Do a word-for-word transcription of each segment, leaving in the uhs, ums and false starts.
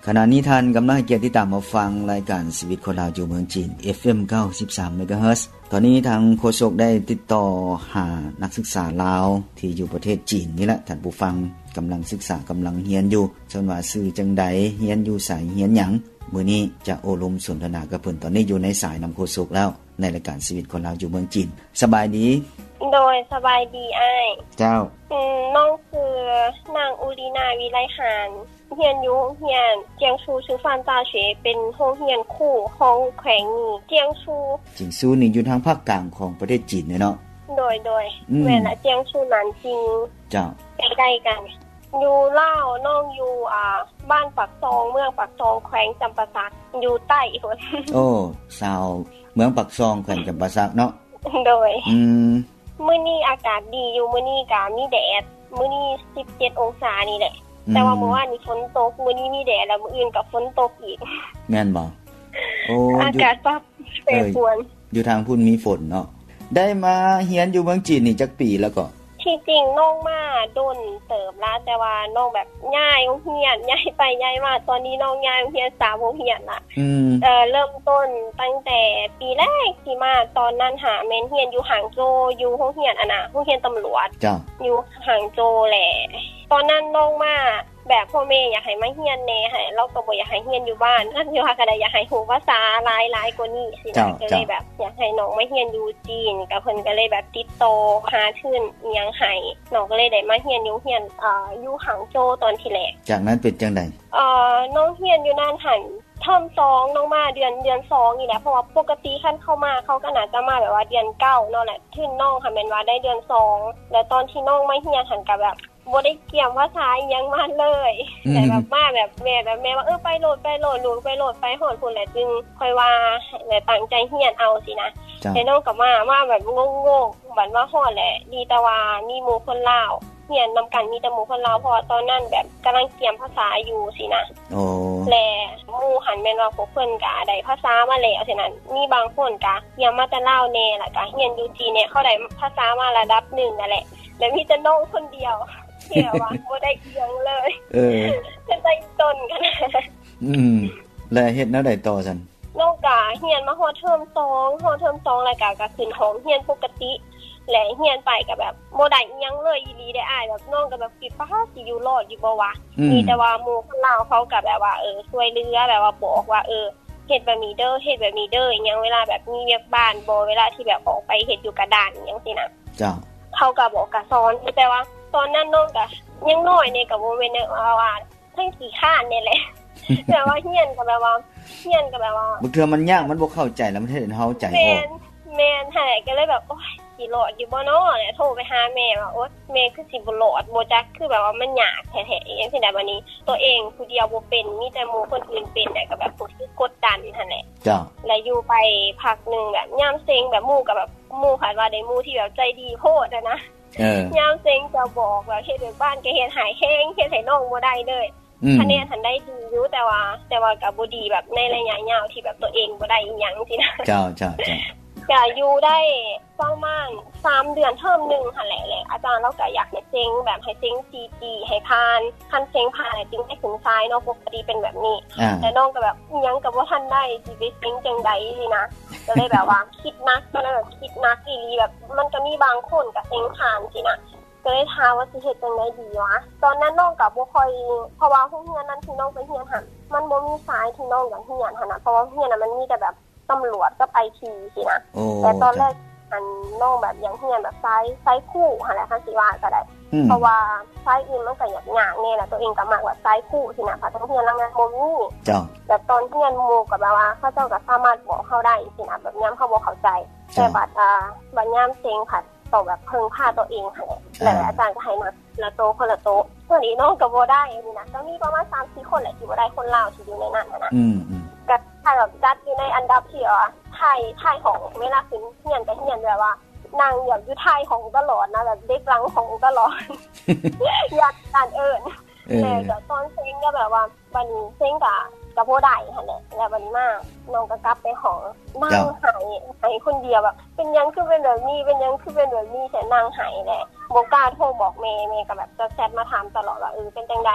ขณะนี้ท่านกำลังเกียรติตามมาฟังรายการชีวิตคนลาวอยู่เมืองจีน เอฟ เอ็ม เก้าสิบสาม เมกะเฮิรตซ์ ตอนนี้ทางโฆษกได้ติดต่อหานักศึกษาลาวที่อยู่ประเทศจีนนี่แหละท่านผู้ฟังกำลังศึกษากำลังเรียนอยู่ส่วนว่าชื่อจังใดเรียนอยู่สายเรียนหยังมื้อนี้จะโอลมสนทนากับเพิ่นตอนนี้อยู่ในสายนำโฆษกแล้วในรายการชีวิตคนลาวอยู่เมืองจีนสบายดีโดยสบายดีอ้ายเจ้าอืมน้องคือนางอุลีนาวิไลหานเรียนอยู่โรงเรียนเจียงชูชื่อฟานตาเฉเป็นโรงเรียนคู่ของแขวงนี้เจียงชูเจียงชูนี่อยู่ทางภาคกลางของประเทศจีนเนาะโดยโดยแม่นละเจียงชูนานจริงเจ้าใกล้ๆกันอยู่ลาวน้องอยู่อ่าบ้านปักซองเมืองปักซองแขวงจำปาสักอยู่ใต้พุ่นโอ้ชาวเมืองปักซองแขวงจำปาสักเนาะโดยอืมมื้อนี้อากาศดีอยู่มื้อนี้ก็มีแดดมื้อนี้สิบเจ็ดองศานี่แหละแต่ว่าเมื่อวานนี้ฝนตกมื้อนี้มีแดดแล้วมื้ออื่นก็ฝนตกอีกแม่นบ่โอ้อากาศปรับแปรปรวนอยู่ทางพุ่นมีฝนเนาะได้มาเรียนอยู่เมืองจีนนี่จักปีแล้วก็ที่จริงน้องมาโดนเติบแล้วแต่ว่าน้องแบบย้ายโรงเรียนย้ายไปย้ายมาตอนนี้น้องย้ายโรงเรียนสามโรงเรียนล่ะอืมเอ่อเริ่มต้นตั้งแต่ปีแรกที่มาตอนนั้นหาแม่นเรียนอยู่หางโจวอยู่โรงเรียนอะนะโรงเรียนตำรวจจ้ะอยู่หางโจวแหละตอนนั้นน้องมาแบบพ่อแม่อยากให้มาเรียนแน่ให้เราก็บ่อยากให้เรียนอยู่บ้านถ้าอยู่ว่าก็ได้อยากให้ฮู้ภาษาหลายๆกว่านี้สินะก็เลยแบบอยากให้น้องมาเรียนอยู่จีนก็เพิ่นก็เลยแบบติดต่อหาทุนอีหยังให้น้องก็เลยได้มาเรียนอยู่เรียนอ่าอยู่หางโจวตอนที่แรกจากนั้นเป็นจังได๋เอ่อน้องเรียนอยู่นานหันเทอมสองน้องมาเดือนเดือนสองนี่แหละเพราะว่าปกติคันเข้ามาเขาก็น่าจะมาแบบว่าเดือนเก้าเนาะแหละทุนน้องค่ะแม่นว่าได้เดือนสองแล้วตอนที่น้องมาเรียนหันก็แบบบ่ได้เกี่ยมภาษาอีหยังมาเลยแต่แบบมาแบบแม่แบบแม่ว่าเออไปโหลดไปโหลดลูกไปโหลดไปฮอดพุ่นแหละจึงค่อยว่าแล้วตั้งใจเรียนเอาสินะแต่น้องก็มามาแบบงงๆบัดว่าฮอดแหละดีแต่ว่ามีหมู่คนลาวเรียนนำกันมีแต่หมู่คนลาวเพราะว่าตอนนั้นแบบกำลังเกี่ยมภาษาอยู่สินะโอ้และหมู่หันแม่นว่าพวกเพิ่นก็ได้ภาษามาแล้วฉะนั้นมีบางคนก็เรียนมาแต่ลาวแน่ล่ะก็เรียนอยู่จีนเนี่ยเขาได้ภาษามาระดับหนึ่งนั่นแหละแล้วมีแต่น้องคนเดียวเที่ยวว่าบ่ได้เอียงเลยเออจะได้ต้นกันอืมแล้วเฮ็ดแนวใดต่อซั่นน้องก็เรียนมาฮอดเทอมสองฮอดเทอมสองแล้วก็ก็ขึ้นห้องเรียนปกติและเรียนไปก็แบบบ่ได้อีหยังเลยอีหลีได้อ้ายแบบน้องก็แบบคิดว่าสิอยู่รอดอยู่บ่วะมีแต่ว่าหมู่คนลาวเขาก็แบบว่าเออช่วยเหลือแบบว่าบอกว่าเออเฮ็ดแบบนี้เด้อเฮ็ดแบบนี้เด้ออีหยังเวลาแบบมีเวียกบ้านบ่เวลาที่แบบออกไปเฮ็ดอยู่กระดานอีหยังซี่นะจ้ะเขาก็บอกก็สอนแต่ว่าตอนนั้นน้องก็ยังน้อยเนี่ยก็บ่แม่นว่าทั้งขี้ข้านนี่แหละแต่ว่าเรียนก็แบบว่าเรียนก็แบบว่าบางเทื่อมันยากมันบ่เข้าใจแล้วมันเฮ็ดให้เฮาใจออกแม่นแม่นแท้ก็เลยแบบโอ๊ยสิรอดอยู่บ่เนาะเนี่ยโทรไปหาแม่ว่าโอ๊ยแม่คือสิบ่รอดบ่จักคือแบบว่ามันยากแท้ๆจังซี่ได้บัดนี้ตัวเองผู้เดียวบ่เป็นมีแต่หมู่คนอื่นเป็นได้ก็แบบรู้สึกกดดันหั่นแหละจ้ะแล้วอยู่ไปพักนึงแบบยามเซ็งแบบหมู่ก็แบบหมู่คันว่าได้หมู่ที่แบบใจดีโพดอะนะเออยามเซ็งจะบอกว่าเฮ็ดให้บ้านก็เฮ็ดหายแฮงเฮ็ดให้น้องบ่ได้เลยคะแนนทันได้ดีอยู่แต่ว่าแต่ว่าก็บ่ดีแบบในระยะยาวที่แบบตัวเองบ่ได้อีหยังสินะจ้าๆๆก็อยู่ได้ประมาณสามเดือนเทอมนึงหั่นแหละเลยอาจารย์เราก็อยากให้เซ็งแบบให้เซ็ง ซี จี ให้ผ่านคันเซ็งผ่านจึงได้ถึงซ้ายเนาะปกติเป็นแบบนี้แต่น้องก็แบบอีหยังก็บ่ทันได้สิไปเซ็งจังได๋สินะก็เลยแบบว่าคิดนักก็เลยแบบคิดนักอีหลีแบบมันก็มีบางคนก็เซ็งผ่านสินะก็เลยถามว่าสิเฮ็ดจังได๋ดีวะตอนนั้นน้องก็บ่ค่อยเพราะว่าโรงเรียนนั้นที่น้องไปเรียนหั่นมันบ่มีสายที่น้องอยากเรียนหั่นน่ะเพราะว่าเรียนน่ะมันมีแต่แบบตำรวจกับ ไอ ที สินะแต่ตอนแรกอันน้องแบบยังเรียนแบบสายสายคู่หั่นแหละคันสิว่าก็ได้เพราะว่าสายอื่นมันก็ยากๆแน่ล่ะตัวเองก็มักว่าสายคู่สินะเพราะต้องเรียนแล้วมันบ่มีจ้ะแบบตอนเรียนหมู่ก็แบบว่าเขาเจ้าก็สามารถบอกเฮาได้สินะแบบยามเขาบ่เข้าใจแต่บัดอ่าบัดยามเซ็งผัดต้องแบบเพิ่งพาตัวเองหั่นแหละแล้วอาจารย์ก็ให้นักละโตคนละโตส่วนนี้น้องก็บ่ได้นี่นะก็มีประมาณ สามสี่ คนแหละที่บ่ได้คนลาวที่อยู่ในนั้นนะอืมๆก็ถ้าแบบจัดอยู่ในอันดับที่ว่าไทยไทยของเวลาขึ้นเรียนก็เรียนแบบว่านั่งแบบอยู่ไทยของตลอดนะแบบเด็กหลังของตลอดอยากการเอิ้นแต่ก็ตอนเซ็งก็แบบว่าบัดนี้เซ็งก็ก็บ่ได้หั่นแหละแล้วบัดนี้มาน้องก็กลับไปห้องนั่งหายหายคนเดียวแบบเป็นหยังคือเป็นแบบนี้เป็นหยังคือเป็นแบบนี้แต่นั่งหายแหละบ่กล้าโทรบอกแม่แม่ก็แบบจะแชทมาถามตลอดว่าเออเป็นจังได๋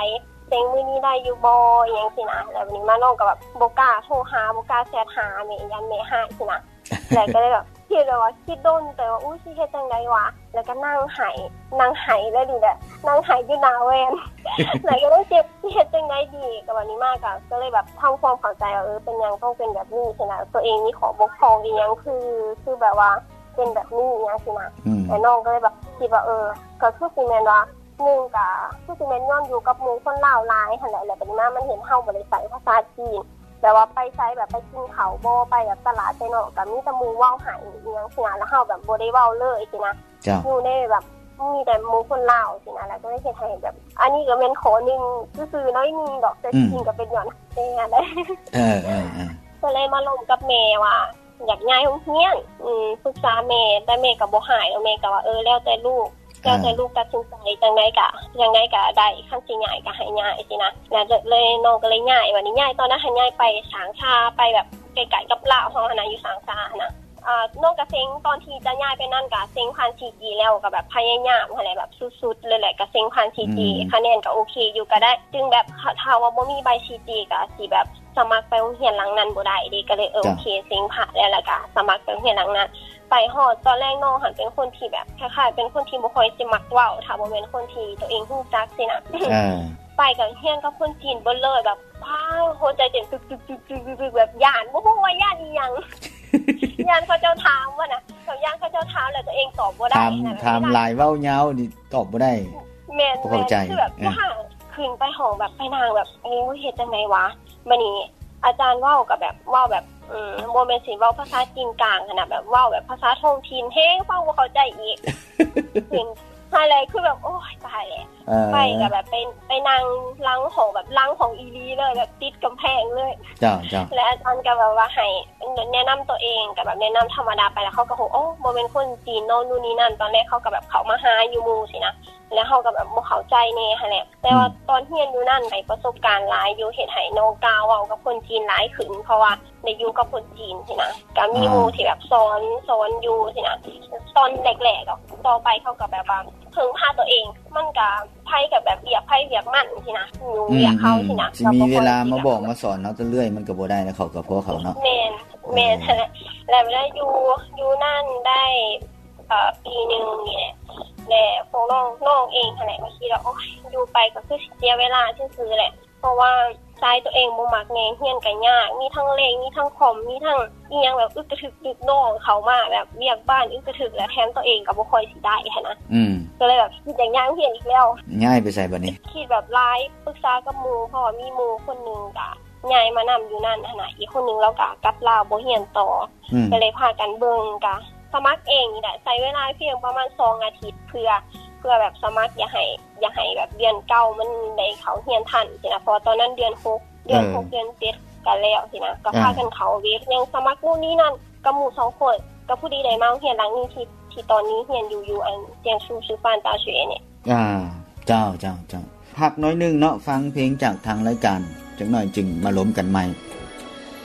เซ็งมื้อนี้ได้อยู่บ่อีหยังสินะแล้ววันนี้มาน้องก็แบบบ่กล้าโทรหาบ่กล้าแชทหาแม่ยันแม่หายสินะแล้วก็เลยแบบคิดเลยว่าคิดโดนแต่ว่าอู้สิเฮ็ดจังได๋วะแล้วก็นั่งไห้นั่งไห้แล้วดิแหละนั่งไห้อยู่หน้าแว่นแล้วก็เลยเจ็บสิเฮ็ดจังได๋ดีก็วันนี้มาก็ก็เลยแบบทำความเข้าใจว่าเออเป็นหยังต้องเป็นแบบนี้สินะตัวเองมีข้อบกพร่องอีหยังคือคือแบบว่าเป็นแบบนี้อีหยังสินะแต่น้องก็เลยแบบคิดว่าเออก็คือสิแม่นว่าหนึ่งก็คือสิแม่นย้อนอยู่กับหมู่คนลาวหลายหั่นแหละแล้วบัดนี้มามันเห็นเฮาบ่ได้ใช้ภาษาจีนแต่ว่าไปใช้แบบไปกินข้าวบ่ไปแบบตลาดไปเนาะก็มีแต่หมู่เว้าให้อีหยังสินะแล้วเฮาแบบบ่ได้เว้าเลยสินะอยู่ในแบบมีแต่หมู่คนลาวสินะแล้วก็เลยเฮ็ดให้แบบอันนี้ก็เป็นข้อนึงซื่อๆน้อยนึงดอกแต่จริงๆก็เป็นย้อนแม่ได้เออๆๆก็เลยมาล้มกับแม่ว่าอยากย้ายโรงเรียนอืมปรึกษาแม่แต่แม่ก็บ่ให้แม่ก็ว่าเออแล้วแต่ลูกแล้วแต่ลูกตัดสินใจจังได๋ก็จังได๋ก็ได้คันสิย้ายก็ให้ย้ายสินะแล้วเลยน้องก็เลยย้ายวันนี้ย้ายตอนนั้นให้ย้ายไปสางชาไปแบบไกลๆกับลาวเฮาหั่นน่ะอยู่สางชานะอ่าน้องก็เซ็งตอนที่จะย้ายไปนั่นก็เซ็งผ่าน ซี จี แล้วก็แบบพยายามหั่นแหละแบบสุดๆเลยแหละก็เซ็งผ่าน ซี จี คะแนนก็โอเคอยู่ก็ได้จึงแบบถ้าว่าบ่มีใบ ซี จี ก็สิแบบสมัครไปโรงเรียนหลังนั้นบ่ได้ดิก็เลยเออโอเคเซ็งผ่านแล้วล่ะก็สมัครไปโรงเรียนหลังนั้นไปฮอดตอนแรกน้องหันเป็นคนที่แบบคล้ายๆเป็นคนที่บ่ค่อยสิมักเว้าถ้าบ่แม่นคนที่ตัวเองรู้จักสินะเออไปกับเฮียนกับคนจีนเบิดเลยแบบว้าวหัวใจเต้นตึกๆๆๆแบบย่านบ่ฮู้ว่าย่านอีหยังย่านเขาเจ้าถามว่าน่ะเขาย่านเขาเจ้าถามแล้วตัวเองตอบบ่ได้นะถามหลายเว้ายาวนี่ตอบบ่ได้แม่นๆคือแบบถ้าขึ้นไปห้องแบบไปนางแบบโอ้เฮ็ดจังได๋วะบัดนี้อาจารย์เว้าก็แบบเว้าแบบอืมบ่แม่นสิเว้าภาษาจีนกลางขนาดแบบเว้าแบบภาษาท้องถิ่นเฮ้ฟังบ่เข้าใจอีกเป็นอะไรคือแบบโอ๊ยตายแล้วไปก็แบบไปไปนั่งล้างของแบบล้างของอีหลีเลยแบบติดกำแพงเลยจ้าๆและอาจารย์ก็แบบว่าให้แนะนําตัวเองก็แบบแนะนําธรรมดาไปแล้วเขาก็โหโอ้บ่แม่นคนจีนเนาะนู่นนี่นั่นตอนแรกเขาก็แบบเข้ามาหาอยู่หมู่สินะแล้วเฮาก็แบบบ่เข้าใจแน่หั่นแหละแต่ว่าตอนเรียนอยู่นั่นได้ประสบการณ์หลายอยู่เฮ็ดให้น้องกล้าเว้ากับคนจีนหลายขึ้นเพราะว่าได้อยู่กับคนจีนสินะก็มีหมู่ที่แบบสอนสอนอยู่สินะตอนแรกๆดอกต่อไปเขาก็แบบว่าเพิ่งพาตัวเองมันก็ไผก็แบบเวียกไผเวียกมันสินะอยู่เวียกเขาสินะสิมีเวลามาบอกมาสอนเฮาเรื่อยๆมันก็บ่ได้แล้วเขาก็พอเขาเนาะแม่นแม่นแล้วได้อยู่อยู่นั่นได้เอ่อปีนึงนี่แหละและพวกน้องน้องเองหั่นแหละก็คิดว่าโอ๊ยอยู่ไปก็คือเสียเวลาซื่อๆแหละเพราะว่าใจตัวเองบ่มักแน่เรียนก็ยากมีทั้งเลงมีทั้งคอมมีทั้งอีหยังแบบอึกกระทึกดึกน้องเข้ามาแบบเรียกบ้านอึกกระทึกแล้วแถมตัวเองก็บ่ค่อยสิได้หั่นนะอืมก็เลยแบบคิดอย่างย่างเรียนอีกแล้วย้ายไปไสบัดนี้คิดแบบหลายปรึกษากับหมู่เพราะว่ามีหมู่คนนึงก็ย้ายมานําอยู่นั่นหั่นน่ะอีกคนนึงเราก็กลับลาวบ่เรียนต่อก็เลยพากันเบิ่งก็สมัครเองนี่แหละใช้เวลาเพียงประมาณสองอาทิตย์เพื่อเพื่อแบบสมัครอย่าให้อย่าให้แบบเดือนเก้ามันได้เข้าเรียนทันสินะเพราะตอนนั้นเดือนหกเดือนหกเดือนเจ็ดก็แล้วสินะก็พากันเข้าเวทยังสมัครนู่นนี่นั่นกับหมู่สองคนก็ผู้ดีได้มาเรียนหลังนี้ที่ที่ตอนนี้เรียนอยู่อยู่อันเจียงซูชื่อฟานตาชื่อเนี่ยอ่าเจ้าๆๆพักน้อยนึงเนาะฟังเพลงจากทางรายการจังหน่อยจึงมาล้มกันใหม่